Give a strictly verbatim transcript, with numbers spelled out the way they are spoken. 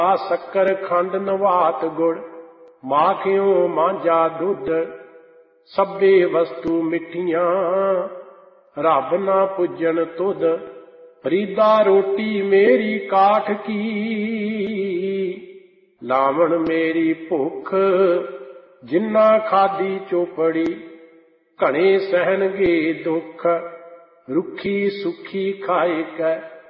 ਆ ਸ਼ੱਕਰ ਖੰਡ ਨਵਾਤ ਗੁੜ, ਮਾਖਿਓ ਮਾਂਜਾ ਦੁੱਧ, ਸਭੇ ਵਸਤੂ ਮਿੱਠੀਆਂ, ਰੱਬ ਨਾ ਪੁੱਜਣ ਤੁਧ। ਫਰੀਦਾ ਰੋਟੀ ਮੇਰੀ ਕਾਠ ਕੀ, ਲਾਵਣ ਮੇਰੀ ਭੁੱਖ, ਜਿੰਨਾ ਖਾਦੀ ਚੋਪੜੀ। ਘਣੇ ਸਹਿਣਗੇ ਦੁੱਖ, ਰੁੱਖੀ ਸੁੱਖੀ ਖਾਏ ਕੈ,